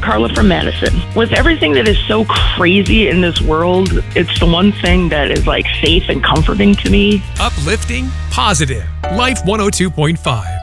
Carla from Madison. With everything that is so crazy in this world, it's the one thing that is like safe and comforting to me. Uplifting, positive. Life 102.5.